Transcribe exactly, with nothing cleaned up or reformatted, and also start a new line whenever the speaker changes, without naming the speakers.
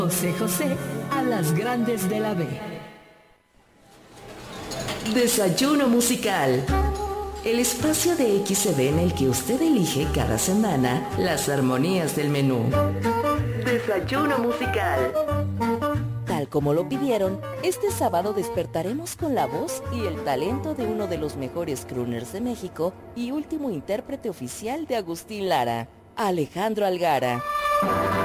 José José a las grandes de la B. Desayuno musical. El espacio de X E B en el que usted elige cada semana las armonías del menú. Desayuno musical. Tal como lo pidieron, este sábado despertaremos con la voz y el talento de uno de los mejores crooners de México y último intérprete oficial de Agustín Lara, Alejandro Algara.